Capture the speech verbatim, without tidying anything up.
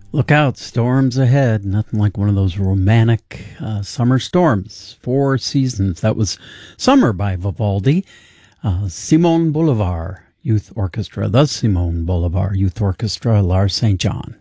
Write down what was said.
Look out, storms ahead. Nothing like one of those romantic uh, summer storms. Four seasons. That was Summer by Vivaldi. Uh, Simone Bolivar Youth Orchestra. The Simone Bolivar Youth Orchestra, Lars Saint John.